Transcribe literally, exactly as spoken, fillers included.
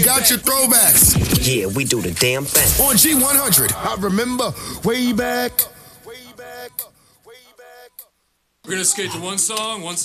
got your throwbacks. Yeah, we do the damn thing. On G one hundred, I remember way back. We're gonna skate to one song, one